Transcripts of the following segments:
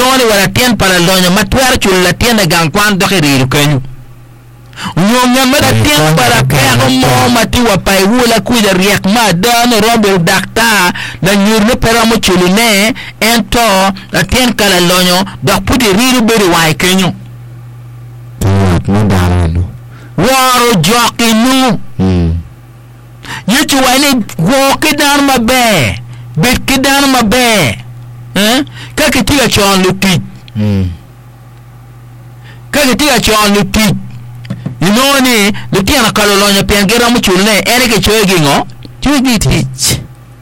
Nyoni wala tien para lonyo matwar chula tien gang kwan do khiriru kenyu. Nyonga mada tien para pero mo mati wa pai wula kuja riek ma dan robe dakta na nyurne pero mo chulune ento la tien kala lonyo do puti riru beri wa kenyu. Waro joki nu. Yuchu wale woke dan mabe. Bet kidan mabe. Kaka tiga chon luti. Kaka tiga chon luti. Inoni luti ana kalolonya piangera muchulne ereke choegi ngo. Choegi tich.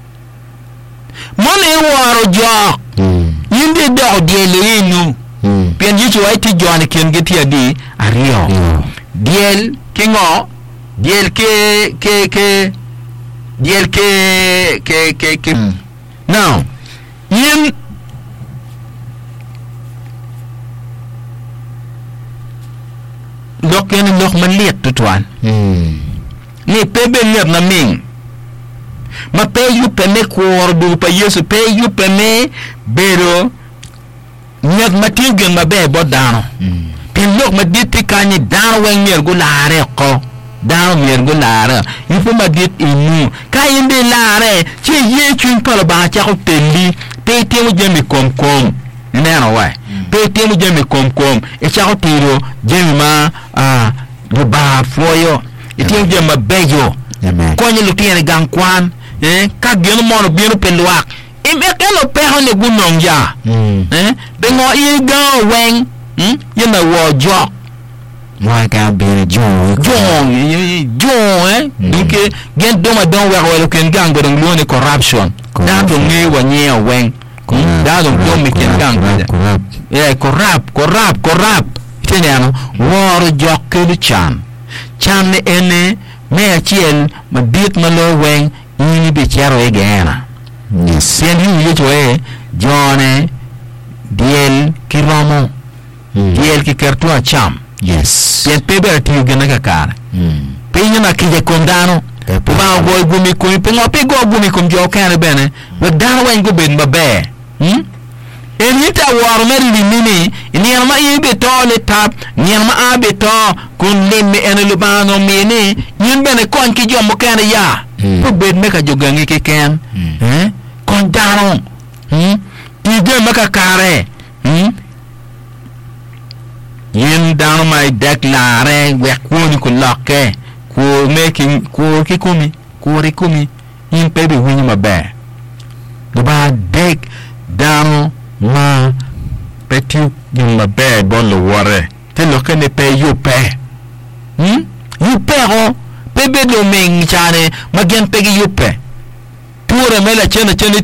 Mone waro jok. Yinde do diele inu. Pian yuchu waiti joani kien geti adi ario. Diel kingo. Diel ke now yin lok yen lok man liet tuan ni pebe liet na ming ma pe yu peme kuor du pa yesu pe yu peme bero nyat matigen ma be bo dano pin lok ma diti kani dano wen mer gulare ko dano mer gulare yu ma dit inu kayinde lare chi ye chun pala ba cha ko telli pe temu jemi kom neno wa pe temu jemi kom e cha ko tiro jemi ma do ba foyo e temu jemi bejo ko ni lutien gang kwan ka geno mono bienu pelwak e me kelo pe ho ne gunonja be ngo i go wen yena wo jo moi ka be jo donc gen do ma don wa ken gang do nglo ni corruption da do ngi wa nye wen da do mi ken gang corrupt teniano wor jo ke chan ne ene me achiel ma bit ma lo wen ni be chero e gena sen yu to e jone diel kiromo diel ki kertu a cham yen pebe ati gena ka kar pinyo na kije kondano ba go gumi ko pingo pe go gumi ko jo kan bene we dan wen go ben babe enita war meri mini ni ma ibe to le tap ni ma abe to kun lemme en le bano mini yin bene kon ki jo mo kan ya po ben me ka jo gangi ke ken kon dano ide maka kare yin dano mai declare we ko ko lokke ko making ko ki kumi ko rikumi yin pebe wini mabe do ba dek dano ma petiu yin mabe bon lo wore te lo kene pe yu pe yu pe ho pebe do meng chane magen pegi yu pe pure mela chene tem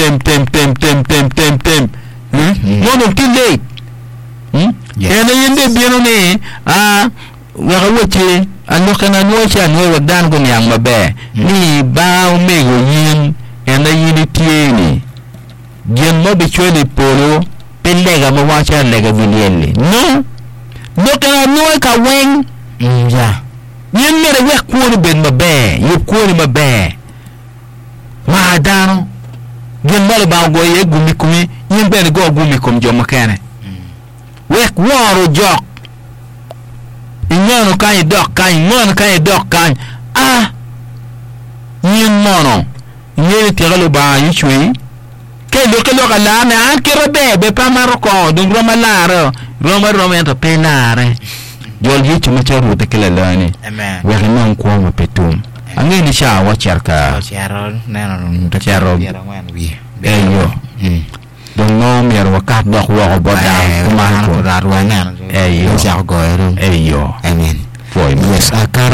no too late ene yende bieno ni wa woche ano kana no cha no wadan go nyang mabe ni ba me go yin ene yini tieni gen mo be chole polo pelega mo wa cha lega vilele no kana no ka wen ya yin mere we ko ben mabe yu ko ni mabe ma dano gen mo ba go ye gumi kumi yin ben go gumi kum jo makane we waro jok inyono kan dok kan yin mono yin tigalo ba yichui ke lo kala na akere be pa maroko dum roma laro roma to penare jol yichu ma charu te kala lani we non ko ma petum angeni sha wa charka charo neno to charo wi eyo donc no mer wakat dok wo boda kuma ko darwana eyo amen foi yes akara